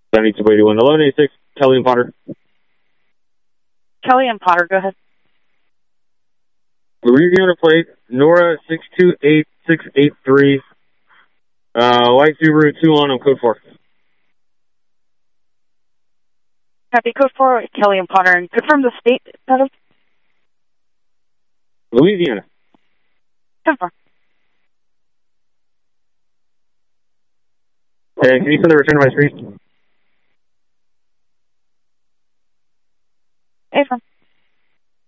7281. 1186, Kelly and Potter. Kelly and Potter, go ahead. Louisiana plate, Nora 628683. White Subaru 2 on code 4. Copy, code 4, Kelly and Potter. And confirm the state out of? Louisiana. Confirm. Can you send the return to my screen?